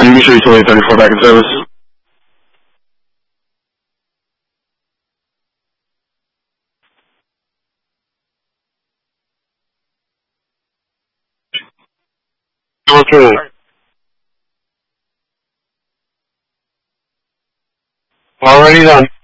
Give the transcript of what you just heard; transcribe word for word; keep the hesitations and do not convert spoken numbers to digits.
you be sure you told me thirty-four back in service. Okay. Already done.